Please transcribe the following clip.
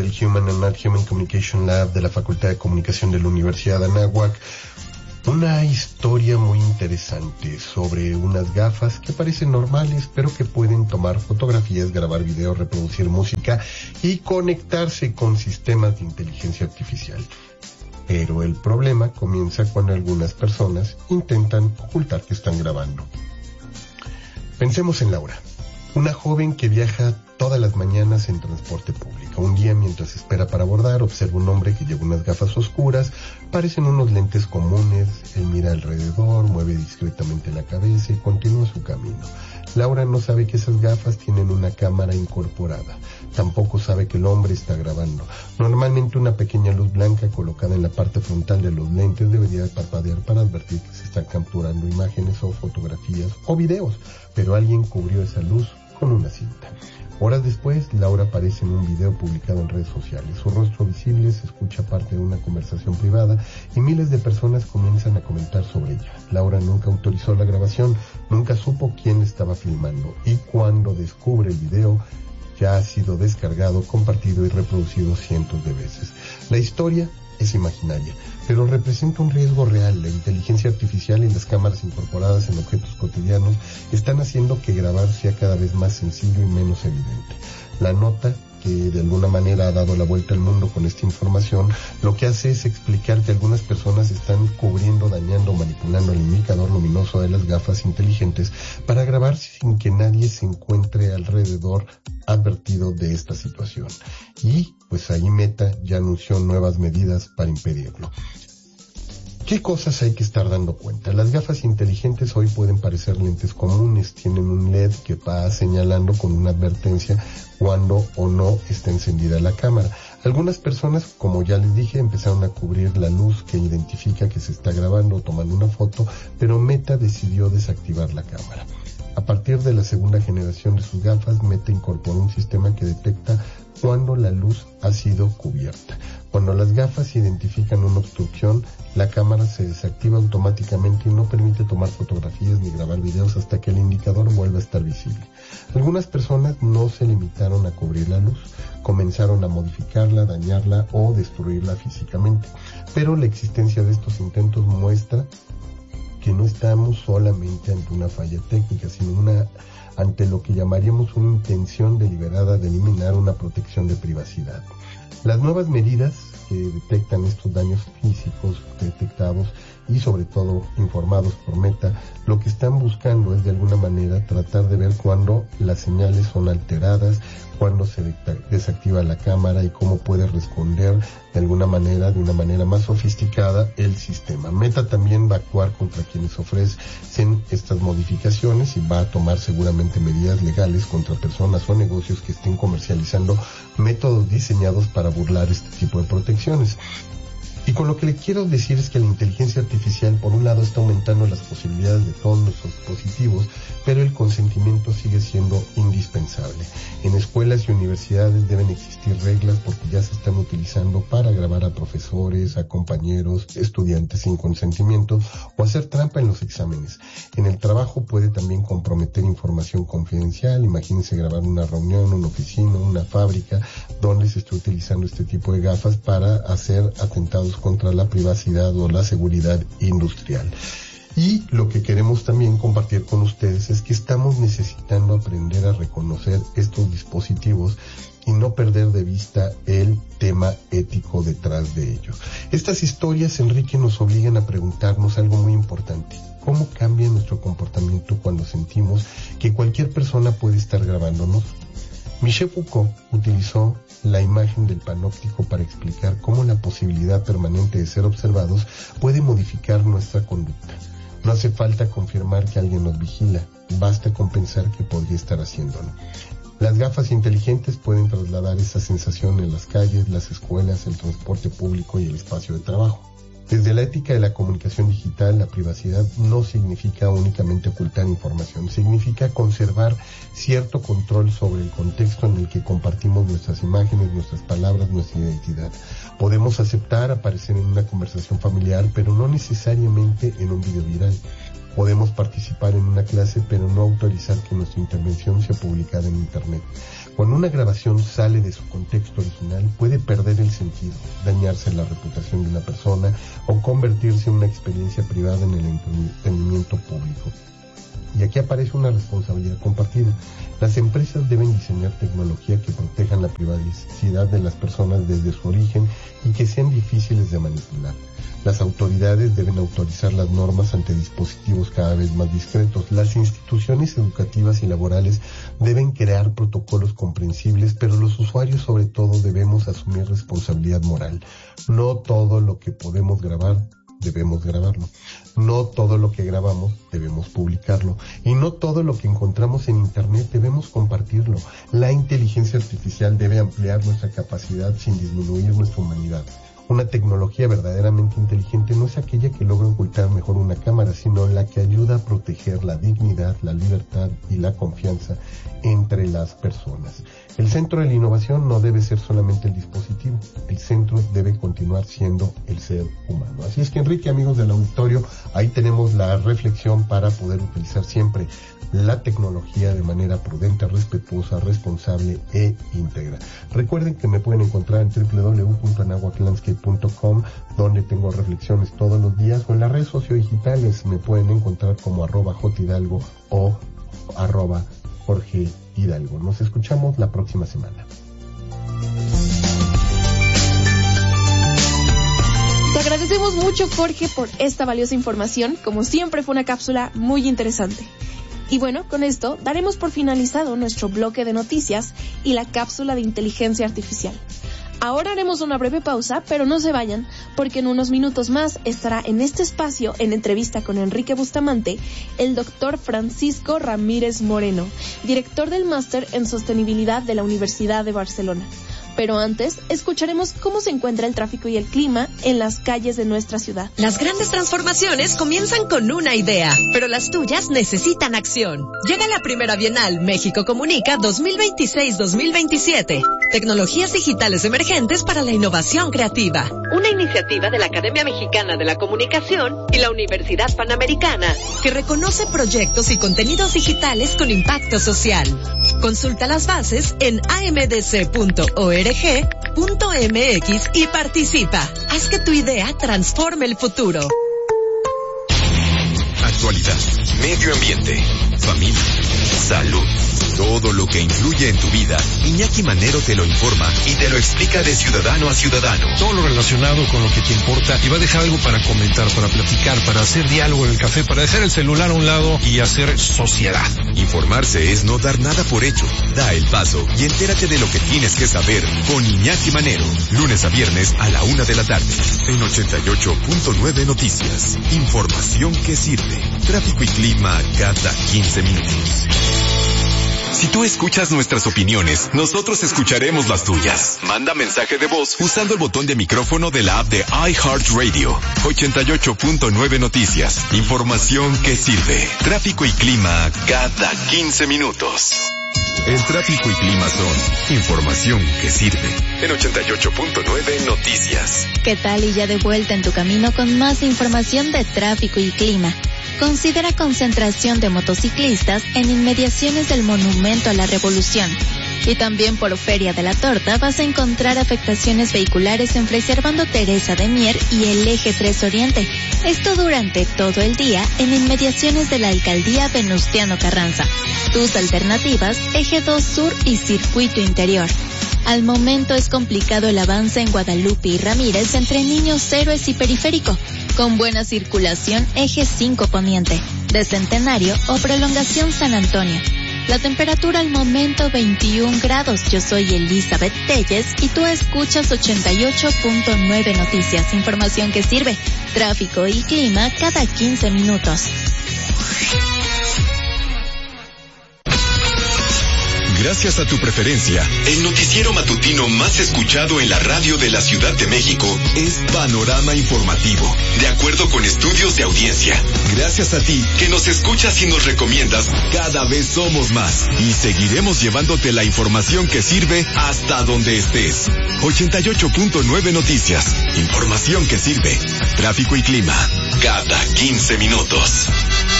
del Human and Not-Human Communication Lab de la Facultad de Comunicación de la Universidad de Anáhuac. Una historia muy interesante sobre unas gafas que parecen normales, pero que pueden tomar fotografías, grabar videos, reproducir música y conectarse con sistemas de inteligencia artificial. Pero el problema comienza cuando algunas personas intentan ocultar que están grabando. Pensemos en Laura, una joven que viaja todas las mañanas en transporte público. Un día, mientras espera para abordar, observa un hombre que lleva unas gafas oscuras, parecen unos lentes comunes. Él mira alrededor, mueve discretamente la cabeza y continúa su camino. Laura no sabe que esas gafas tienen una cámara incorporada. Tampoco sabe que el hombre está grabando. Normalmente una pequeña luz blanca colocada en la parte frontal de los lentes debería parpadear para advertir que se están capturando imágenes o fotografías o videos, pero alguien cubrió esa luz con una cinta. Horas después, Laura aparece en un video publicado en redes sociales. Su rostro visible, se escucha parte de una conversación privada y miles de personas comienzan a comentar sobre ella. Laura nunca autorizó la grabación, nunca supo quién estaba filmando y cuando descubre el video ya ha sido descargado, compartido y reproducido cientos de veces. La historia es imaginaria, pero representa un riesgo real. La inteligencia artificial y las cámaras incorporadas en objetos cotidianos están haciendo que grabar sea cada vez más sencillo y menos evidente. La nota, que de alguna manera ha dado la vuelta al mundo con esta información, lo que hace es explicar que algunas personas están cubriendo, dañando, manipulando el indicador luminoso de las gafas inteligentes para grabar sin que nadie se encuentre alrededor advertido de esta situación. Y pues ahí Meta ya anunció nuevas medidas para impedirlo. ¿Qué cosas hay que estar dando cuenta? Las gafas inteligentes hoy pueden parecer lentes comunes, tienen un LED que va señalando con una advertencia cuando o no está encendida la cámara. Algunas personas, como ya les dije, empezaron a cubrir la luz que identifica que se está grabando o tomando una foto, pero Meta decidió desactivar la cámara. A partir de la segunda generación de sus gafas, Meta incorporó un sistema que detecta cuando la luz ha sido cubierta. Cuando las gafas identifican una obstrucción, la cámara se desactiva automáticamente y no permite tomar fotografías ni grabar videos hasta que el indicador vuelva a estar visible. Algunas personas no se limitaron a cubrir la luz, comenzaron a modificarla, dañarla o destruirla físicamente. Pero la existencia de estos intentos muestra que no estamos solamente ante una falla técnica, sino ante lo que llamaríamos una intención deliberada de eliminar una protección de privacidad. Las nuevas medidas que detectan estos daños físicos detectados y sobre todo informados por Meta, lo que están buscando es de alguna manera tratar de ver cuándo las señales son alteradas, cuándo se desactiva la cámara y cómo puede responder de alguna manera, de una manera más sofisticada el sistema. Meta también va a actuar contra quienes ofrecen estas modificaciones y va a tomar seguramente medidas legales contra personas o negocios que estén comercializando métodos diseñados para burlar este tipo de protecciones. Y con lo que le quiero decir es que la inteligencia artificial, por un lado, está aumentando las posibilidades de todos nuestros dispositivos, pero el consentimiento sigue siendo indispensable. En escuelas y universidades deben existir reglas porque ya se están utilizando para grabar a profesores, a compañeros, estudiantes sin consentimiento o hacer trampa en los exámenes. En el trabajo puede también comprometer información confidencial. Imagínense grabar una reunión, una oficina, una fábrica, donde se está utilizando este tipo de gafas para hacer atentados contra la privacidad o la seguridad industrial. Y lo que queremos también compartir con ustedes es que estamos necesitando aprender a reconocer estos dispositivos y no perder de vista el tema ético detrás de ello. Estas historias, Enrique, nos obligan a preguntarnos algo muy importante. ¿Cómo cambia nuestro comportamiento cuando sentimos que cualquier persona puede estar grabándonos? Michel Foucault utilizó la imagen del panóptico para explicar cómo la posibilidad permanente de ser observados puede modificar nuestra conducta. No hace falta confirmar que alguien nos vigila, basta con pensar que podría estar haciéndolo. Las gafas inteligentes pueden trasladar esa sensación en las calles, las escuelas, el transporte público y el espacio de trabajo. Desde la ética de la comunicación digital, la privacidad no significa únicamente ocultar información, significa conservar cierto control sobre el contexto en el que compartimos nuestras imágenes, nuestras palabras, nuestra identidad. Podemos aceptar aparecer en una conversación familiar, pero no necesariamente en un video viral. Podemos participar en una clase, pero no autorizar que nuestra intervención sea publicada en Internet. Cuando una grabación sale de su contexto original, puede perder el sentido, dañarse la reputación de una persona o convertirse en una experiencia privada en el entretenimiento público. Y aquí aparece una responsabilidad compartida. Las empresas deben diseñar tecnología que protejan la privacidad de las personas desde su origen y que sean difíciles de manipular. Las autoridades deben autorizar las normas ante dispositivos cada vez más discretos. Las instituciones educativas y laborales deben crear protocolos comprensibles, pero los usuarios sobre todo debemos asumir responsabilidad moral. No todo lo que podemos grabar debemos grabarlo. No todo lo que grabamos debemos publicarlo. Y no todo lo que encontramos en Internet debemos compartirlo. La inteligencia artificial debe ampliar nuestra capacidad sin disminuir nuestra humanidad. Una tecnología verdaderamente inteligente no es aquella que logra ocultar mejor una cámara, sino la que ayuda a proteger la dignidad, la libertad y la confianza entre las personas. El centro de la innovación no debe ser solamente el dispositivo, el centro debe continuar siendo el ser humano. Así es que, Enrique, amigos del auditorio, ahí tenemos la reflexión para poder utilizar siempre la tecnología de manera prudente, respetuosa, responsable e íntegra. Recuerden que me pueden encontrar en www.anahuaclandscape.com, donde tengo reflexiones todos los días, o en las redes sociodigitales me pueden encontrar como @jhidalgo o @Jorge Hidalgo. Nos escuchamos la próxima semana. Te agradecemos mucho, Jorge, por esta valiosa información. Como siempre, fue una cápsula muy interesante. Y bueno, con esto daremos por finalizado nuestro bloque de noticias y la cápsula de inteligencia artificial. Ahora haremos una breve pausa, pero no se vayan, porque en unos minutos más estará en este espacio, en entrevista con Enrique Bustamante, el doctor Francisco Ramírez Moreno, director del Máster en Sostenibilidad de la Universidad de Barcelona. Pero antes, escucharemos cómo se encuentra el tráfico y el clima en las calles de nuestra ciudad. Las grandes transformaciones comienzan con una idea, pero las tuyas necesitan acción. Llega la primera Bienal México Comunica 2026-2027. Tecnologías digitales emergentes para la innovación creativa. Una iniciativa de la Academia Mexicana de la Comunicación y la Universidad Panamericana, que reconoce proyectos y contenidos digitales con impacto social. Consulta las bases en amdc.org.mx y participa. Haz que tu idea transforme el futuro. Actualidad, medio ambiente, familia, salud. Todo lo que influye en tu vida, Iñaki Manero te lo informa y te lo explica de ciudadano a ciudadano. Todo lo relacionado con lo que te importa, y va a dejar algo para comentar, para platicar, para hacer diálogo en el café, para dejar el celular a un lado y hacer sociedad. Informarse es no dar nada por hecho. Da el paso y entérate de lo que tienes que saber con Iñaki Manero. Lunes a viernes a la 1 de la tarde. En 88.9 Noticias. Información que sirve. Tráfico y clima cada 15 minutos. Si tú escuchas nuestras opiniones, nosotros escucharemos las tuyas. Manda mensaje de voz usando el botón de micrófono de la app de iHeartRadio. 88.9 Noticias. Información que sirve. Tráfico y clima cada 15 minutos. El tráfico y clima son información que sirve. En 88.9 Noticias. ¿Qué tal? Y ya de vuelta en tu camino con más información de tráfico y clima. Considera concentración de motociclistas en inmediaciones del Monumento a la Revolución. Y también por Feria de la Torta vas a encontrar afectaciones vehiculares en Fray Servando Teresa de Mier y el Eje 3 Oriente. Esto durante todo el día en inmediaciones de la Alcaldía Venustiano Carranza. Tus alternativas, Eje 2 Sur y Circuito Interior. Al momento es complicado el avance en Guadalupe y Ramírez entre Niños Héroes y Periférico, con buena circulación Eje 5 Poniente, de Centenario o Prolongación San Antonio. La temperatura al momento 21 grados. Yo soy Elizabeth Telles y tú escuchas 88.9 Noticias. Información que sirve. Tráfico y clima cada 15 minutos. Gracias a tu preferencia, el noticiero matutino más escuchado en la radio de la Ciudad de México es Panorama Informativo, de acuerdo con estudios de audiencia. Gracias a ti, que nos escuchas y nos recomiendas, cada vez somos más y seguiremos llevándote la información que sirve hasta donde estés. 88.9 Noticias, información que sirve. Tráfico y clima, cada 15 minutos.